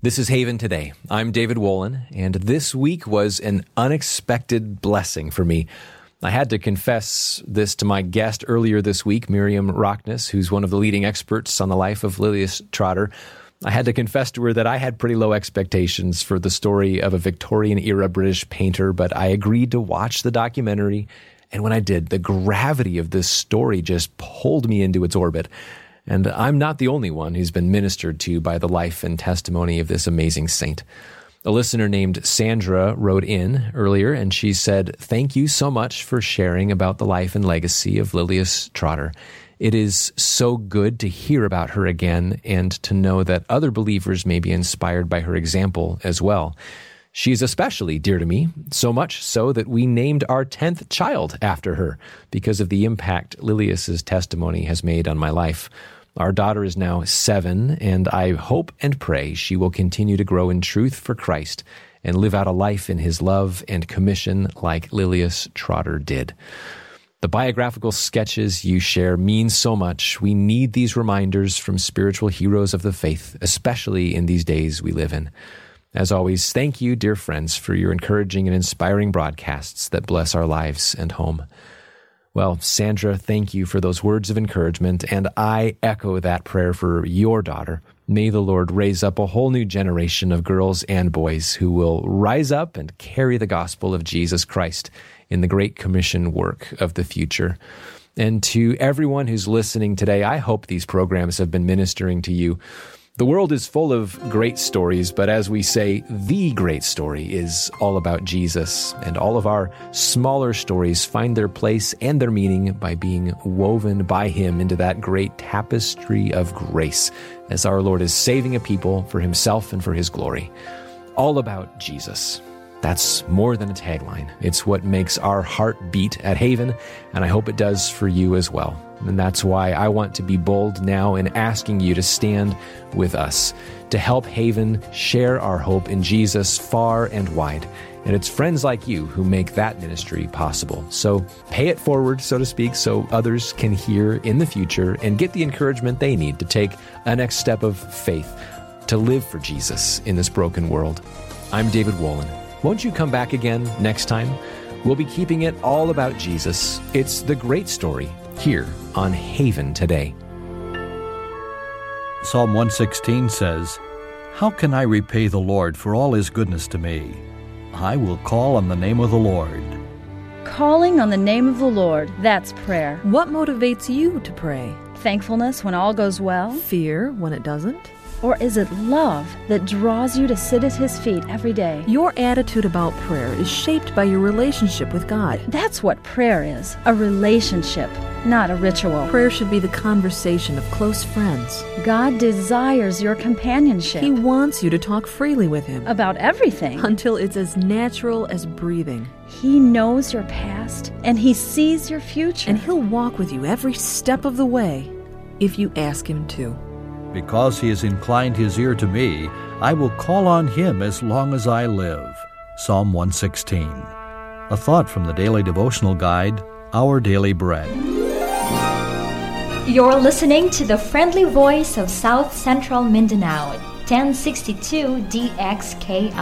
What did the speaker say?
This is Haven Today. I'm David Wolin, and this week was an unexpected blessing for me. I had to confess this to my guest earlier this week, Miriam Rockness, who's one of the leading experts on the life of Lilias Trotter. I had to confess to her that I had pretty low expectations for the story of a Victorian-era British painter, but I agreed to watch the documentary, and when I did, the gravity of this story just pulled me into its orbit. And I'm not the only one who's been ministered to by the life and testimony of this amazing saint. A listener named Sandra wrote in earlier, and she said, "Thank you so much for sharing about the life and legacy of Lilias Trotter. It is so good to hear about her again and to know that other believers may be inspired by her example as well. She is especially dear to me, so much so that we named our 10th child after her because of the impact Lilias's testimony has made on my life. Our daughter is now 7, and I hope and pray she will continue to grow in truth for Christ and live out a life in his love and commission like Lilias Trotter did." The biographical sketches you share mean so much. We need these reminders from spiritual heroes of the faith, especially in these days we live in. As always, thank you, dear friends, for your encouraging and inspiring broadcasts that bless our lives and home. Well, Sandra, thank you for those words of encouragement, and I echo that prayer for your daughter. May the Lord raise up a whole new generation of girls and boys who will rise up and carry the gospel of Jesus Christ in the Great Commission work of the future. And to everyone who's listening today, I hope these programs have been ministering to you. The world is full of great stories, but as we say, the great story is all about Jesus, and all of our smaller stories find their place and their meaning by being woven by him into that great tapestry of grace as our Lord is saving a people for himself and for his glory. All about Jesus. That's more than a tagline. It's what makes our heart beat at Haven, and I hope it does for you as well. And that's why I want to be bold now in asking you to stand with us, to help Haven share our hope in Jesus far and wide. And it's friends like you who make that ministry possible. So pay it forward, so to speak, so others can hear in the future and get the encouragement they need to take a next step of faith, to live for Jesus in this broken world. I'm David Wolin. Won't you come back again next time? We'll be keeping it all about Jesus. It's the great story here on Haven Today. Psalm 116 says, "How can I repay the Lord for all his goodness to me? I will call on the name of the Lord." Calling on the name of the Lord, that's prayer. What motivates you to pray? Thankfulness when all goes well? Fear when it doesn't? Or is it love that draws you to sit at his feet every day? Your attitude about prayer is shaped by your relationship with God. That's what prayer is, a relationship, not a ritual. Prayer should be the conversation of close friends. God desires your companionship. He wants you to talk freely with him. About everything. Until it's as natural as breathing. He knows your past, and he sees your future. And he'll walk with you every step of the way, if you ask him to. Because he has inclined his ear to me, I will call on him as long as I live. Psalm 116. A thought from the daily devotional guide, Our Daily Bread. You're listening to the friendly voice of South Central Mindanao, 1062 DXKI.